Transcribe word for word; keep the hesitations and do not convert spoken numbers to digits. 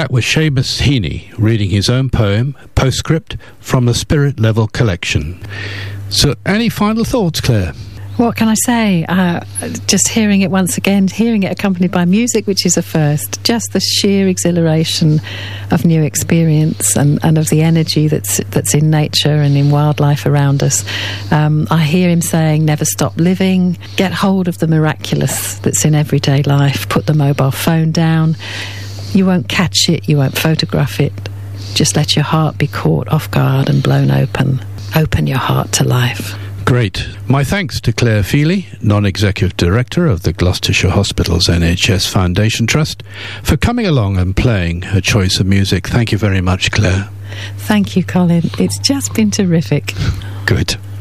That was Seamus Heaney reading his own poem, Postscript, from the Spirit Level collection. So, any final thoughts, Claire? What can I say? Uh, just hearing it once again, hearing it accompanied by music, which is a first. Just the sheer exhilaration of new experience and, and of the energy that's that's in nature and in wildlife around us. Um, I hear him saying, never stop living, get hold of the miraculous that's in everyday life, put the mobile phone down. You won't catch it, you won't photograph it. Just let your heart be caught off guard and blown open. Open your heart to life. Great. My thanks to Claire Feely, Non-Executive Director of the Gloucestershire Hospitals N H S Foundation Trust, for coming along and playing her choice of music. Thank you very much, Claire. Thank you, Colin. It's just been terrific. Good.